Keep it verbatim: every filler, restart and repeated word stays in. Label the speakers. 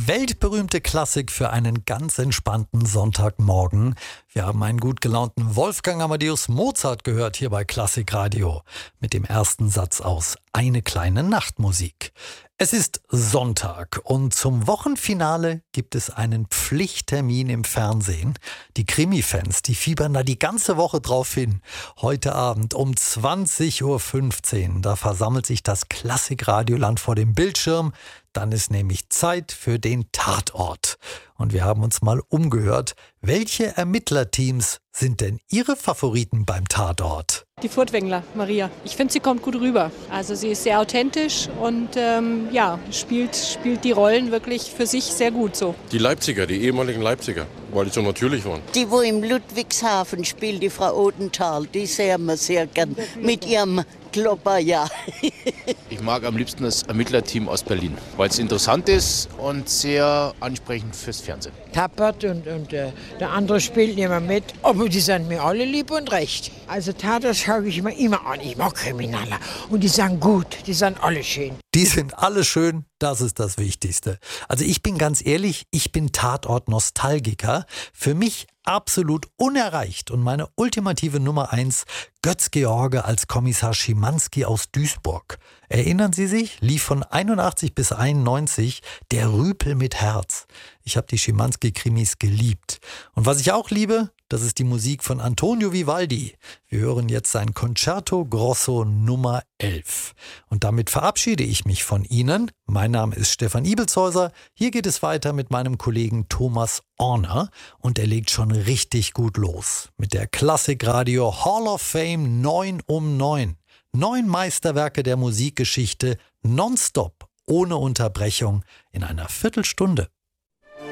Speaker 1: Weltberühmte Klassik für einen ganz entspannten Sonntagmorgen. Wir haben einen gut gelaunten Wolfgang Amadeus Mozart gehört hier bei Klassikradio mit dem ersten Satz aus Eine kleine Nachtmusik. Es ist Sonntag und zum Wochenfinale gibt es einen Pflichttermin im Fernsehen. Die Krimi-Fans, die fiebern da die ganze Woche drauf hin. Heute Abend um zwanzig Uhr fünfzehn, da versammelt sich das Klassikradioland vor dem Bildschirm. Dann ist nämlich Zeit für den Tatort. Und wir haben uns mal umgehört, welche Ermittlerteams sind denn Ihre Favoriten beim Tatort?
Speaker 2: Die Furtwängler, Maria. Ich finde, sie kommt gut rüber. Also sie ist sehr authentisch und ähm, ja, spielt, spielt die Rollen wirklich für sich sehr gut so.
Speaker 3: Die Leipziger, die ehemaligen Leipziger, weil die so natürlich waren.
Speaker 4: Die, wo im Ludwigshafen spielt, die Frau Odenthal, die sehen wir sehr gern mit ihrem Klopper, ja.
Speaker 5: Ich mag am liebsten das Ermittlerteam aus Berlin, weil es interessant ist und sehr ansprechend fürs Fernsehen.
Speaker 6: Tappert und, und äh, der andere spielt nicht mehr mit, aber die sind mir alle lieb und recht. Also Tatort schaue ich mir immer an, ich mag Kriminaler und die sind gut, die sind alle schön.
Speaker 1: Die sind alle schön, das ist das Wichtigste. Also ich bin ganz ehrlich, ich bin Tatort-Nostalgiker. Für mich absolut unerreicht und meine ultimative Nummer eins, Götz-George als Kommissar Schimanski aus Duisburg. Erinnern Sie sich? Lief von einundachtzig bis einundneunzig der Rüpel mit Herz. Ich habe die Schimanski-Krimis geliebt. Und was ich auch liebe, das ist die Musik von Antonio Vivaldi. Wir hören jetzt sein Concerto Grosso Nummer elf. Und damit verabschiede ich mich von Ihnen. Mein Name ist Stefan Ibelzhäuser. Hier geht es weiter mit meinem Kollegen Thomas Orner. Und er legt schon richtig gut los. Mit der Klassikradio Hall of Fame neun um neun. Neun Meisterwerke der Musikgeschichte nonstop, ohne Unterbrechung, in einer Viertelstunde.